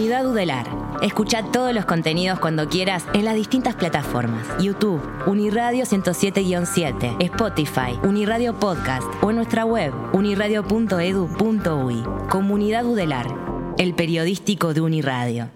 Comunidad Udelar. Escucha todos los contenidos cuando quieras en las distintas plataformas. YouTube, Uniradio 107-7, Spotify, Uniradio Podcast o en nuestra web, uniradio.edu.uy. Comunidad Udelar, el periodístico de Uniradio.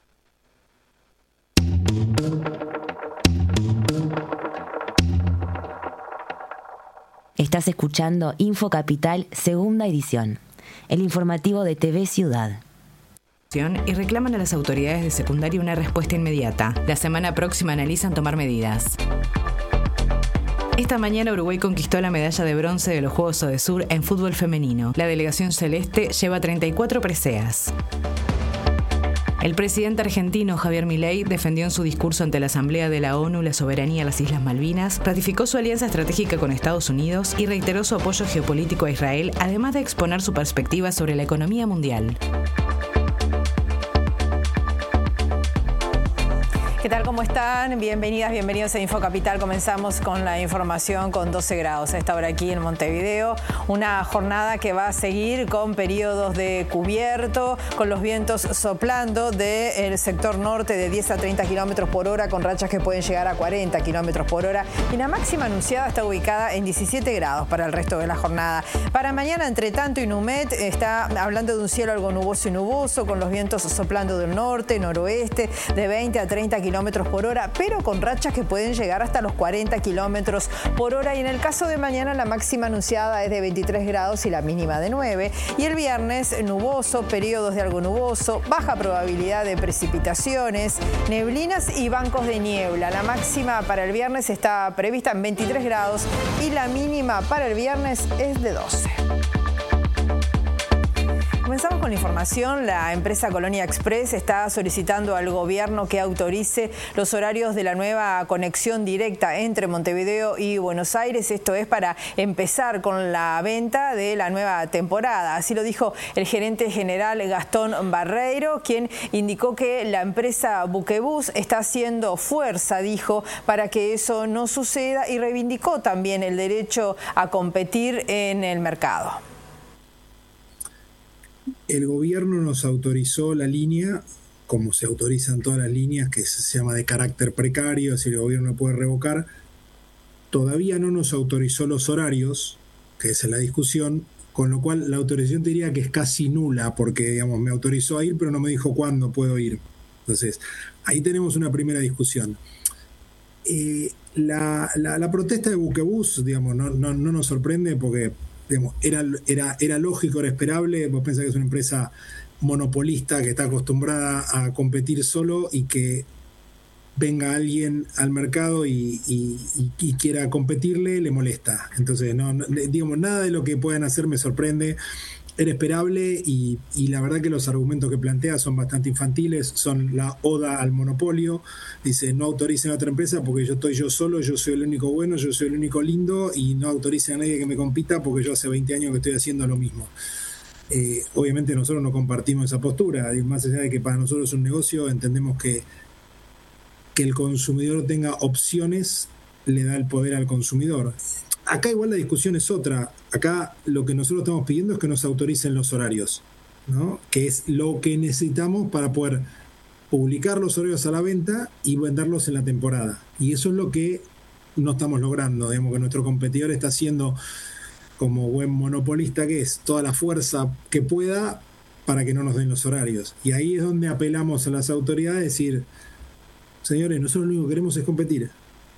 Estás escuchando Info Capital, segunda edición, el informativo de TV Ciudad. Y reclaman a las autoridades de secundaria una respuesta inmediata. La semana próxima analizan tomar medidas. Esta mañana Uruguay conquistó la medalla de bronce de los Juegos Odesur en fútbol femenino. La delegación celeste lleva 34 preseas. El presidente argentino Javier Milei defendió en su discurso ante la Asamblea de la ONU la soberanía a las Islas Malvinas, ratificó su alianza estratégica con Estados Unidos y reiteró su apoyo geopolítico a Israel, además de exponer su perspectiva sobre la economía mundial. ¿Qué tal? ¿Cómo están? Bienvenidas, bienvenidos a Info Capital. Comenzamos con la información con 12 grados a esta hora aquí en Montevideo. Una jornada que va a seguir con periodos de cubierto, con los vientos soplando del sector norte de 10 a 30 kilómetros por hora, con rachas que pueden llegar a 40 kilómetros por hora. Y la máxima anunciada está ubicada en 17 grados para el resto de la jornada. Para mañana, entre tanto, Inumet está hablando de un cielo algo nuboso y nuboso, con los vientos soplando del norte, noroeste, de 20 a 30 kilómetros por hora, pero con rachas que pueden llegar hasta los 40 kilómetros por hora. Y en el caso de mañana, la máxima anunciada es de 23 grados y la mínima de 9. Y el viernes, nuboso, periodos de algo nuboso, baja probabilidad de precipitaciones, neblinas y bancos de niebla. La máxima para el viernes está prevista en 23 grados y la mínima para el viernes es de 12. Comenzamos con la información. La empresa Colonia Express está solicitando al gobierno que autorice los horarios de la nueva conexión directa entre Montevideo y Buenos Aires. Esto es para empezar con la venta de la nueva temporada. Así lo dijo el gerente general Gastón Barreiro, quien indicó que la empresa Buquebus está haciendo fuerza, dijo, para que eso no suceda, y reivindicó también el derecho a competir en el mercado. El gobierno nos autorizó la línea, como se autorizan todas las líneas, que se llama de carácter precario, es decir, el gobierno puede revocar. Todavía no nos autorizó los horarios, que esa es la discusión, con lo cual la autorización te diría que es casi nula, porque digamos, me autorizó a ir, pero no me dijo cuándo puedo ir. Entonces, ahí tenemos una primera discusión. La protesta de Buquebus, digamos, no nos sorprende porque digamos, era lógico, era esperable. Vos pensás que es una empresa monopolista que está acostumbrada a competir solo, y que venga alguien al mercado y quiera competirle, le molesta. Entonces, digamos, nada de lo que puedan hacer me sorprende. Era esperable, y la verdad que los argumentos que plantea son bastante infantiles, son la oda al monopolio. Dice, no autoricen a otra empresa porque yo solo, yo soy el único bueno, yo soy el único lindo, y no autoricen a nadie que me compita porque yo hace 20 años que estoy haciendo lo mismo. Obviamente nosotros no compartimos esa postura, más allá de que para nosotros es un negocio, entendemos que el consumidor tenga opciones le da el poder al consumidor. Acá igual la discusión es otra. Acá lo que nosotros estamos pidiendo es que nos autoricen los horarios, ¿no? Que es lo que necesitamos para poder publicar los horarios a la venta y venderlos en la temporada. Y eso es lo que no estamos logrando. Digamos que nuestro competidor está haciendo, como buen monopolista que es, toda la fuerza que pueda para que no nos den los horarios. Y ahí es donde apelamos a las autoridades, decir, señores, nosotros lo único que queremos es competir.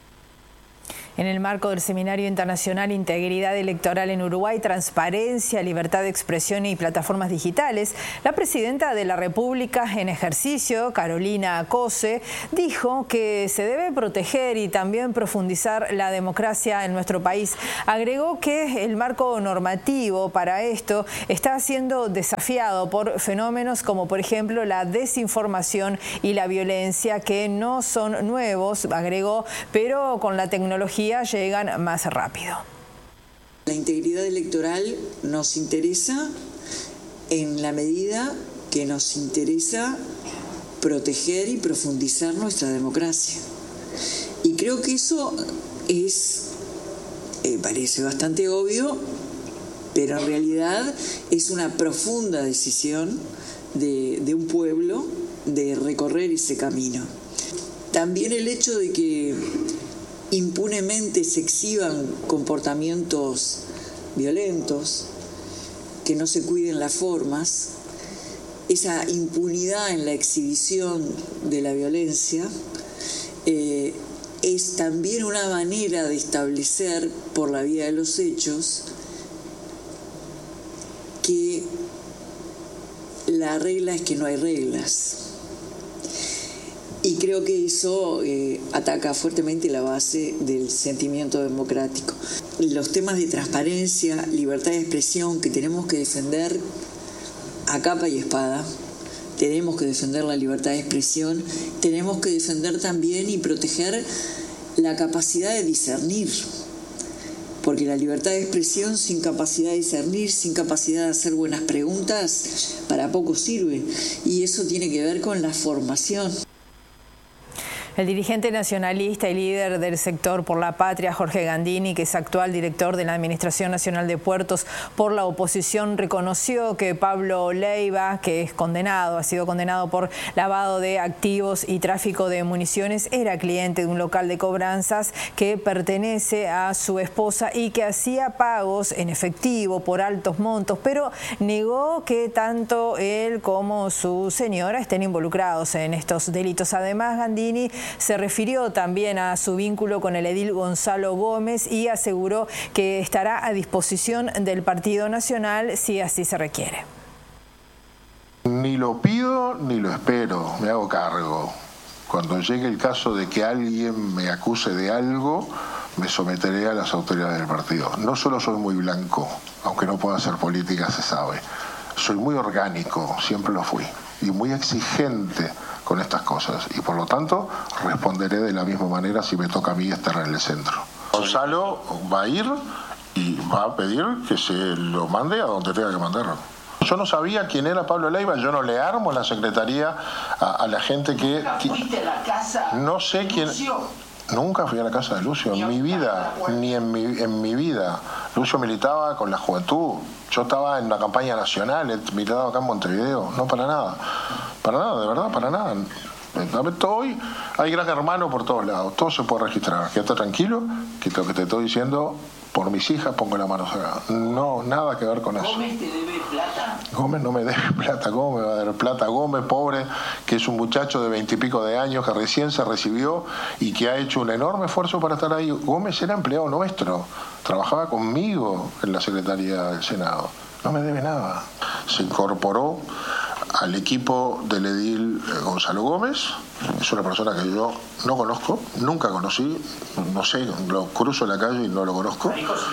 En el marco del Seminario Internacional Integridad Electoral en Uruguay, Transparencia, Libertad de Expresión y Plataformas Digitales, la presidenta de la República en ejercicio, Carolina Cose, dijo que se debe proteger y también profundizar la democracia en nuestro país. Agregó que el marco normativo para esto está siendo desafiado por fenómenos como, por ejemplo, la desinformación y la violencia, que no son nuevos, agregó, pero con la tecnología llegan más rápido. La integridad electoral nos interesa en la medida que nos interesa proteger y profundizar nuestra democracia. Y creo que eso es, parece bastante obvio, pero en realidad es una profunda decisión de un pueblo de recorrer ese camino. También el hecho de que impunemente se exhiban comportamientos violentos, que no se cuiden las formas, esa impunidad en la exhibición de la violencia, es también una manera de establecer por la vía de los hechos que la regla es que no hay reglas. Y creo que eso ataca fuertemente la base del sentimiento democrático. Los temas de transparencia, libertad de expresión que tenemos que defender a capa y espada, tenemos que defender la libertad de expresión, tenemos que defender también y proteger la capacidad de discernir. Porque la libertad de expresión sin capacidad de discernir, sin capacidad de hacer buenas preguntas, para poco sirve. Y eso tiene que ver con la formación. El dirigente nacionalista y líder del sector Por la Patria, Jorge Gandini, que es actual director de la Administración Nacional de Puertos por la oposición, reconoció que Pablo Leiva, que es condenado, ha sido condenado por lavado de activos y tráfico de municiones, era cliente de un local de cobranzas que pertenece a su esposa y que hacía pagos en efectivo por altos montos, pero negó que tanto él como su señora estén involucrados en estos delitos. Además, Gandini se refirió también a su vínculo con el edil Gonzalo Gómez y aseguró que estará a disposición del Partido Nacional si así se requiere. Ni lo pido ni lo espero, me hago cargo. Cuando llegue el caso de que alguien me acuse de algo, me someteré a las autoridades del partido. No solo soy muy blanco, aunque no pueda hacer política, se sabe. Soy muy orgánico, siempre lo fui, y muy exigente con estas cosas, y por lo tanto responderé de la misma manera si me toca a mí estar en el centro. Gonzalo va a ir y va a pedir que se lo mande a donde tenga que mandarlo. Yo no sabía quién era Pablo Leiva, yo no le armo la secretaría a la gente que... ¿Fuiste a la casa? No sé quién... Nunca fui a la casa de Lucio, en mi vida, ni en mi vida. Lucio militaba con la juventud. Yo estaba en la campaña nacional, he militado acá en Montevideo. No, para nada. Para nada, de verdad, para nada. Hoy hay gran hermano por todos lados. Todo se puede registrar. Quédate tranquilo, que lo que te estoy diciendo, por mis hijas pongo la mano acá. No, nada que ver con eso. ¿Gómez te debe plata? Gómez no me debe plata. ¿Cómo me va a dar plata? Gómez, pobre, que es un muchacho de 20 y pico de años que recién se recibió y que ha hecho un enorme esfuerzo para estar ahí. Gómez era empleado nuestro, trabajaba conmigo en la Secretaría del Senado. No me debe nada. Se incorporó al equipo del edil Gonzalo Gómez. Es una persona que yo no conozco, nunca conocí, no sé, lo cruzo en la calle y no lo conozco.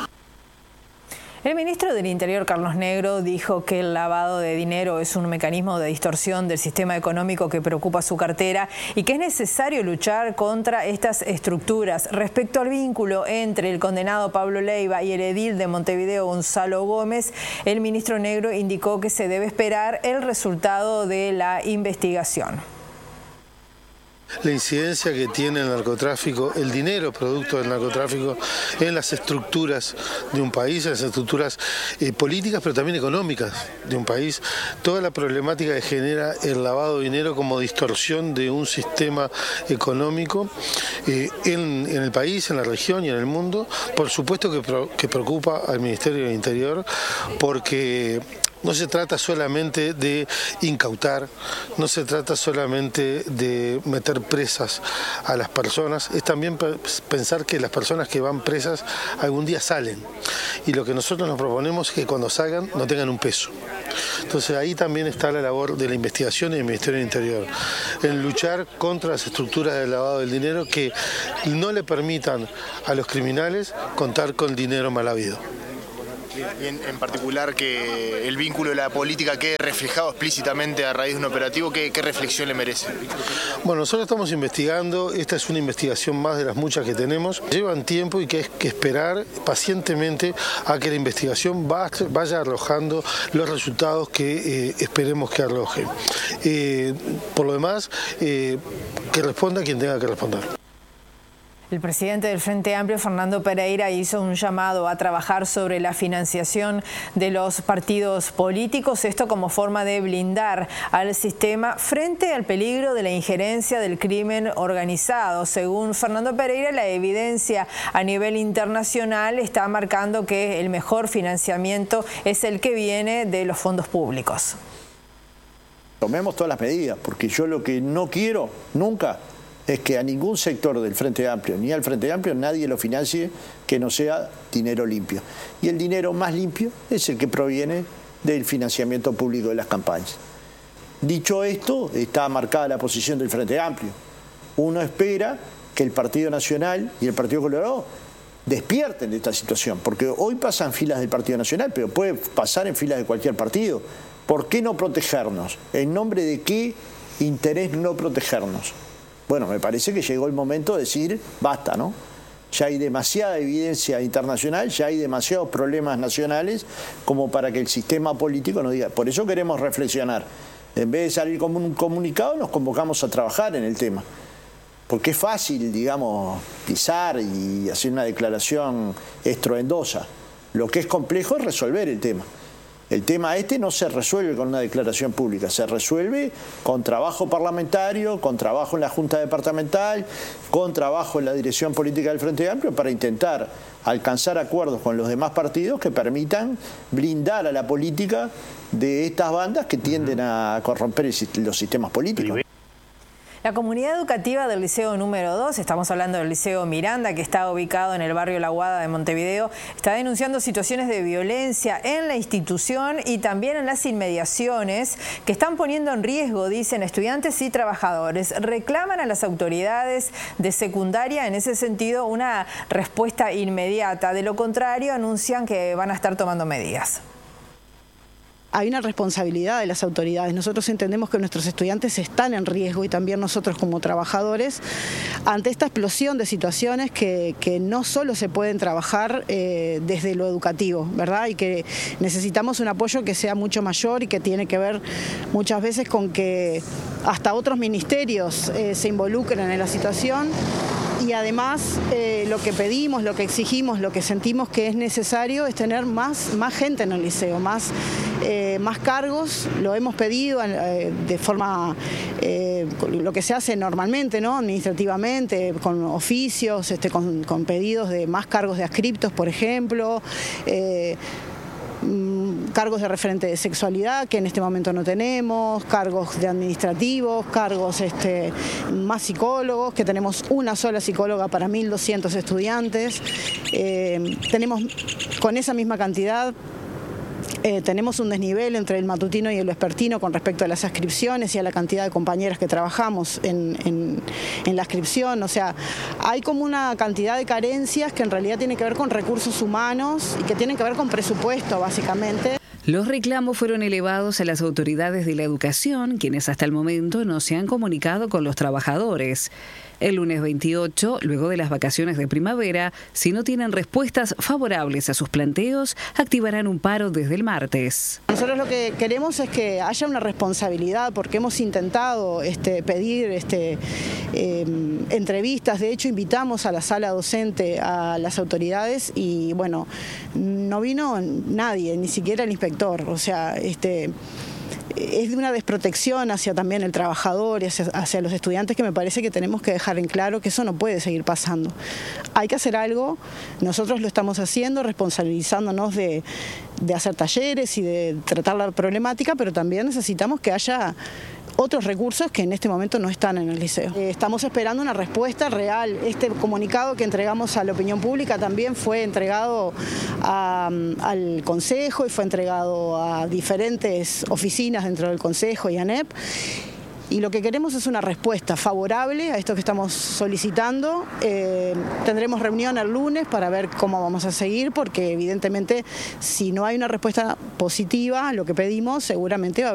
El ministro del Interior, Carlos Negro, dijo que el lavado de dinero es un mecanismo de distorsión del sistema económico que preocupa su cartera y que es necesario luchar contra estas estructuras. Respecto al vínculo entre el condenado Pablo Leiva y el edil de Montevideo, Gonzalo Gómez, el ministro Negro indicó que se debe esperar el resultado de la investigación. La incidencia que tiene el narcotráfico, el dinero producto del narcotráfico en las estructuras de un país, en las estructuras políticas, pero también económicas de un país, toda la problemática que genera el lavado de dinero como distorsión de un sistema económico en el país, en la región y en el mundo, por supuesto que preocupa al Ministerio del Interior, porque no se trata solamente de incautar, no se trata solamente de meter presas a las personas, es también pensar que las personas que van presas algún día salen. Y lo que nosotros nos proponemos es que cuando salgan no tengan un peso. Entonces ahí también está la labor de la investigación y del Ministerio del Interior, en luchar contra las estructuras del lavado del dinero que no le permitan a los criminales contar con dinero mal habido. Y en particular que el vínculo de la política quede reflejado explícitamente a raíz de un operativo, ¿qué reflexión le merece? Bueno, nosotros estamos investigando, esta es una investigación más de las muchas que tenemos, llevan tiempo y que hay que esperar pacientemente a que la investigación vaya arrojando los resultados que esperemos que arroje. Por lo demás, que responda quien tenga que responder. El presidente del Frente Amplio, Fernando Pereira, hizo un llamado a trabajar sobre la financiación de los partidos políticos, esto como forma de blindar al sistema frente al peligro de la injerencia del crimen organizado. Según Fernando Pereira, la evidencia a nivel internacional está marcando que el mejor financiamiento es el que viene de los fondos públicos. Tomemos todas las medidas, porque yo lo que no quiero nunca es que a ningún sector del Frente Amplio, ni al Frente Amplio, nadie lo financie que no sea dinero limpio. Y el dinero más limpio es el que proviene del financiamiento público de las campañas. Dicho esto, está marcada la posición del Frente Amplio. Uno espera que el Partido Nacional y el Partido Colorado despierten de esta situación, porque hoy pasan filas del Partido Nacional, pero puede pasar en filas de cualquier partido. ¿Por qué no protegernos? ¿En nombre de qué interés no protegernos? Bueno, me parece que llegó el momento de decir, basta, ¿no? Ya hay demasiada evidencia internacional, ya hay demasiados problemas nacionales como para que el sistema político nos diga. Por eso queremos reflexionar. En vez de salir como un comunicado, nos convocamos a trabajar en el tema. Porque es fácil, digamos, pisar y hacer una declaración estruendosa. Lo que es complejo es resolver el tema. El tema no se resuelve con una declaración pública, se resuelve con trabajo parlamentario, con trabajo en la Junta Departamental, con trabajo en la dirección política del Frente Amplio para intentar alcanzar acuerdos con los demás partidos que permitan blindar a la política de estas bandas que tienden a corromper los sistemas políticos. La comunidad educativa del Liceo número 2, estamos hablando del Liceo Miranda, que está ubicado en el barrio La Aguada de Montevideo, está denunciando situaciones de violencia en la institución y también en las inmediaciones que están poniendo en riesgo, dicen estudiantes y trabajadores. Reclaman a las autoridades de secundaria en ese sentido una respuesta inmediata. De lo contrario, anuncian que van a estar tomando medidas. Hay una responsabilidad de las autoridades. Nosotros entendemos que nuestros estudiantes están en riesgo y también nosotros como trabajadores ante esta explosión de situaciones que no solo se pueden trabajar desde lo educativo, ¿verdad? Y que necesitamos un apoyo que sea mucho mayor y que tiene que ver muchas veces con que hasta otros ministerios se involucren en la situación. Y además lo que pedimos, lo que exigimos, lo que sentimos que es necesario es tener más gente en el liceo, más cargos. Lo hemos pedido de forma, lo que se hace normalmente, ¿no? Administrativamente, con oficios, con pedidos de más cargos de adscriptos, por ejemplo. Cargos de referente de sexualidad, que en este momento no tenemos, cargos de administrativos, cargos más psicólogos, que tenemos una sola psicóloga para 1.200 estudiantes. Tenemos con esa misma cantidad. Tenemos un desnivel entre el matutino y el vespertino con respecto a las adscripciones y a la cantidad de compañeras que trabajamos en la adscripción. O sea, hay como una cantidad de carencias que en realidad tienen que ver con recursos humanos y que tienen que ver con presupuesto, básicamente. Los reclamos fueron elevados a las autoridades de la educación, quienes hasta el momento no se han comunicado con los trabajadores. El lunes 28, luego de las vacaciones de primavera, si no tienen respuestas favorables a sus planteos, activarán un paro desde el martes. Nosotros lo que queremos es que haya una responsabilidad, porque hemos intentado pedir entrevistas. De hecho, invitamos a la sala docente a las autoridades y, bueno, no vino nadie, ni siquiera el inspector. O sea, es de una desprotección hacia también el trabajador y hacia los estudiantes que me parece que tenemos que dejar en claro que eso no puede seguir pasando. Hay que hacer algo, nosotros lo estamos haciendo, responsabilizándonos de hacer talleres y de tratar la problemática, pero también necesitamos que haya otros recursos que en este momento no están en el liceo. Estamos esperando una respuesta real. Este comunicado que entregamos a la opinión pública también fue entregado al Consejo y fue entregado a diferentes oficinas dentro del Consejo y ANEP. Y lo que queremos es una respuesta favorable a esto que estamos solicitando. Tendremos reunión el lunes para ver cómo vamos a seguir, porque evidentemente si no hay una respuesta positiva a lo que pedimos, seguramente va a haber